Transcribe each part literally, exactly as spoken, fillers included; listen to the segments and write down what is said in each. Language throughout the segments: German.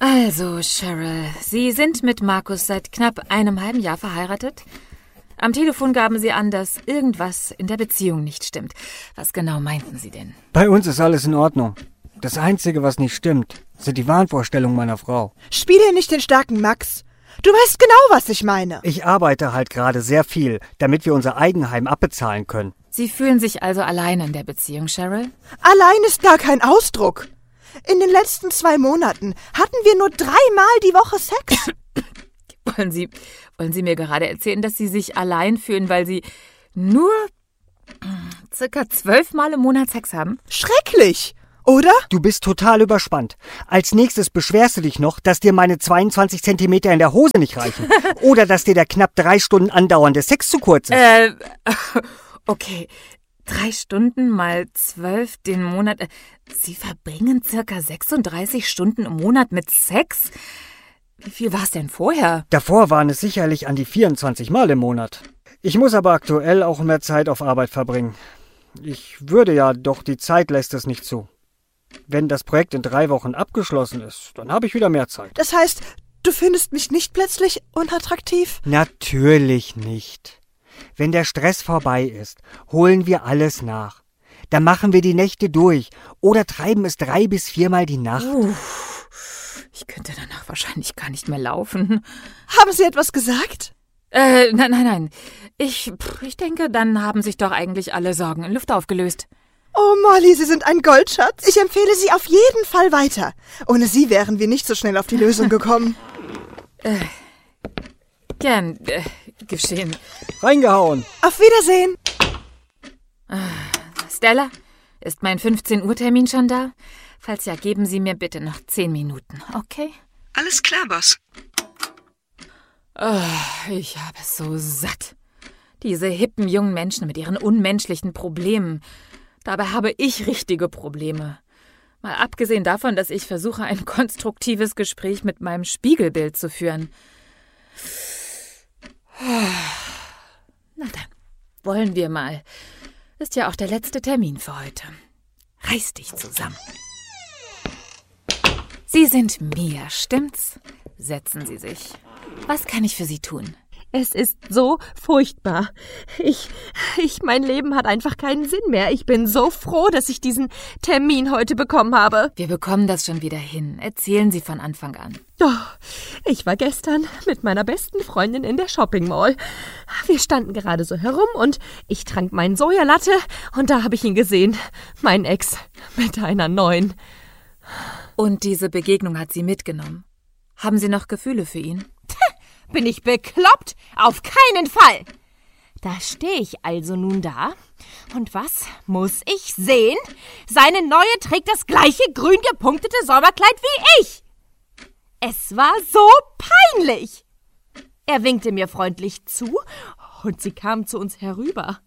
Also, Cheryl, Sie sind mit Markus seit knapp einem halben Jahr verheiratet? Am Telefon gaben Sie an, dass irgendwas in der Beziehung nicht stimmt. Was genau meinten Sie denn? Bei uns ist alles in Ordnung. Das Einzige, was nicht stimmt, sind die Wahnvorstellungen meiner Frau. Spiele nicht den starken Max. Du weißt genau, was ich meine. Ich arbeite halt gerade sehr viel, damit wir unser Eigenheim abbezahlen können. Sie fühlen sich also allein in der Beziehung, Cheryl? Allein ist gar kein Ausdruck. In den letzten zwei Monaten hatten wir nur dreimal die Woche Sex. Wollen Sie, wollen Sie mir gerade erzählen, dass Sie sich allein fühlen, weil Sie nur circa zwölfmal im Monat Sex haben? Schrecklich, oder? Du bist total überspannt. Als nächstes beschwerst du dich noch, dass dir meine zweiundzwanzig Zentimeter in der Hose nicht reichen. Oder dass dir der knapp drei Stunden andauernde Sex zu kurz ist. Äh, okay. Drei Stunden mal zwölf den Monat. Sie verbringen circa sechsunddreißig Stunden im Monat mit Sex? Wie viel war es denn vorher? Davor waren es sicherlich an die vierundzwanzig Mal im Monat. Ich muss aber aktuell auch mehr Zeit auf Arbeit verbringen. Ich würde ja, doch die Zeit lässt es nicht zu. Wenn das Projekt in drei Wochen abgeschlossen ist, dann habe ich wieder mehr Zeit. Das heißt, du findest mich nicht plötzlich unattraktiv? Natürlich nicht. Wenn der Stress vorbei ist, holen wir alles nach. Dann machen wir die Nächte durch oder treiben es drei bis viermal die Nacht. Uh, ich könnte danach wahrscheinlich gar nicht mehr laufen. Haben Sie etwas gesagt? Äh, nein, nein, nein. Ich, ich denke, dann haben sich doch eigentlich alle Sorgen in Luft aufgelöst. Oh, Molly, Sie sind ein Goldschatz. Ich empfehle Sie auf jeden Fall weiter. Ohne Sie wären wir nicht so schnell auf die Lösung gekommen. äh, gern äh, geschehen. Reingehauen. Auf Wiedersehen. Stella, ist mein fünfzehn Uhr Termin schon da? Falls ja, geben Sie mir bitte noch zehn Minuten, okay? Alles klar, Boss. Oh, ich habe es so satt. Diese hippen jungen Menschen mit ihren unmenschlichen Problemen. Dabei habe ich richtige Probleme. Mal abgesehen davon, dass ich versuche, ein konstruktives Gespräch mit meinem Spiegelbild zu führen. Na dann, wollen wir mal. Ist ja auch der letzte Termin für heute. Reiß dich zusammen. Sie sind Mia, stimmt's? Setzen Sie sich. Was kann ich für Sie tun? Es ist so furchtbar. Ich, ich, mein Leben hat einfach keinen Sinn mehr. Ich bin so froh, dass ich diesen Termin heute bekommen habe. Wir bekommen das schon wieder hin. Erzählen Sie von Anfang an. Oh, ich war gestern mit meiner besten Freundin in der Shopping Mall. Wir standen gerade so herum und ich trank meinen Sojalatte und da habe ich ihn gesehen. Mein Ex mit einer neuen. Und diese Begegnung hat Sie mitgenommen. Haben Sie noch Gefühle für ihn? Bin ich bekloppt? Auf keinen Fall! Da stehe ich also nun da. Und was muss ich sehen? Seine Neue trägt das gleiche grün gepunktete Sommerkleid wie ich. Es war so peinlich. Er winkte mir freundlich zu und sie kam zu uns herüber.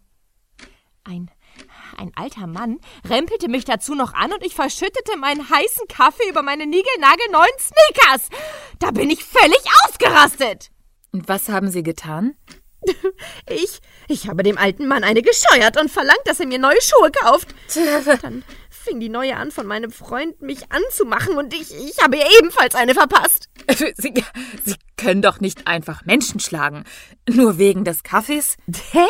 Ein, ein alter Mann rempelte mich dazu noch an und ich verschüttete meinen heißen Kaffee über meine niegelnagelneuen Sneakers. Da bin ich völlig ausgerastet. Und was haben Sie getan? Ich, ich habe dem alten Mann eine gescheuert und verlangt, dass er mir neue Schuhe kauft. Dann fing die Neue an, von meinem Freund mich anzumachen und ich, ich habe ihr ebenfalls eine verpasst. Sie, Sie können doch nicht einfach Menschen schlagen. Nur wegen des Kaffees? Hä?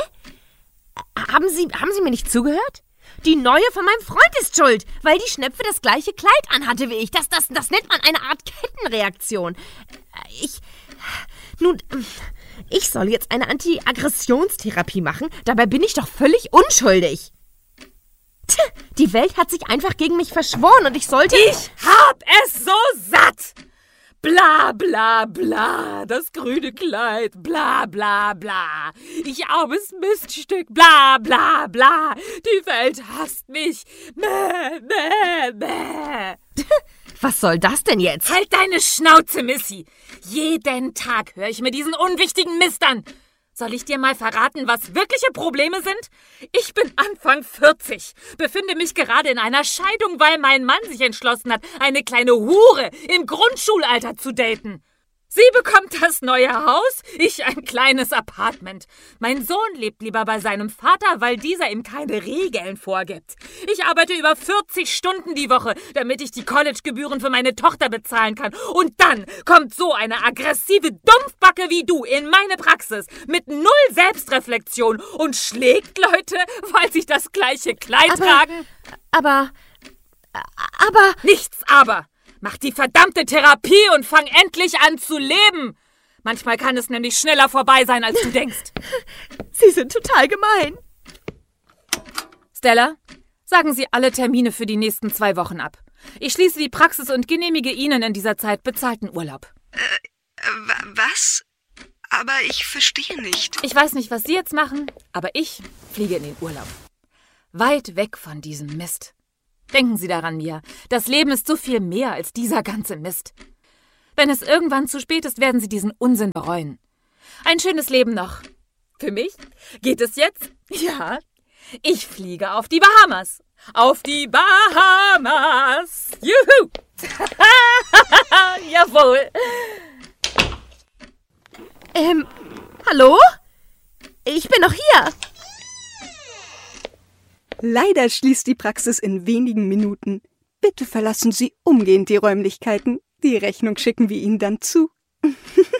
Haben Sie, haben Sie mir nicht zugehört? Die Neue von meinem Freund ist schuld, weil die Schnepfe das gleiche Kleid anhatte wie ich. Das, das, das nennt man eine Art Kettenreaktion. Ich... Nun, ich soll jetzt eine Anti-Aggressionstherapie machen. Dabei bin ich doch völlig unschuldig. Tch, die Welt hat sich einfach gegen mich verschworen und ich sollte... Ich hab es so satt! Bla, bla, bla, das grüne Kleid, bla, bla, bla. Ich armes Miststück, bla, bla, bla. Die Welt hasst mich. Mäh, mäh, mäh. Was soll das denn jetzt? Halt deine Schnauze, Missy. Jeden Tag höre ich mir diesen unwichtigen Mist an. Soll ich dir mal verraten, was wirkliche Probleme sind? Ich bin Anfang vierzig, befinde mich gerade in einer Scheidung, weil mein Mann sich entschlossen hat, eine kleine Hure im Grundschulalter zu daten. Sie bekommt das neue Haus, ich ein kleines Apartment. Mein Sohn lebt lieber bei seinem Vater, weil dieser ihm keine Regeln vorgibt. Ich arbeite über vierzig Stunden die Woche, damit ich die Collegegebühren für meine Tochter bezahlen kann. Und dann kommt so eine aggressive Dumpfbacke wie du in meine Praxis mit null Selbstreflexion und schlägt Leute, weil sie das gleiche Kleid Aber, tragen. aber, aber... Nichts aber. Mach die verdammte Therapie und fang endlich an zu leben. Manchmal kann es nämlich schneller vorbei sein, als du denkst. Sie sind total gemein. Stella, sagen Sie alle Termine für die nächsten zwei Wochen ab. Ich schließe die Praxis und genehmige Ihnen in dieser Zeit bezahlten Urlaub. Äh, was? Aber ich verstehe nicht. Ich weiß nicht, was Sie jetzt machen, aber ich fliege in den Urlaub. Weit weg von diesem Mist. Denken Sie daran, Mia. Das Leben ist so viel mehr als dieser ganze Mist. Wenn es irgendwann zu spät ist, werden Sie diesen Unsinn bereuen. Ein schönes Leben noch. Für mich geht es jetzt? Ja. Ich fliege auf die Bahamas. Auf die Bahamas. Juhu. Jawohl. Ähm, hallo? Ich bin noch hier. Leider schließt die Praxis in wenigen Minuten. Bitte verlassen Sie umgehend die Räumlichkeiten. Die Rechnung schicken wir Ihnen dann zu.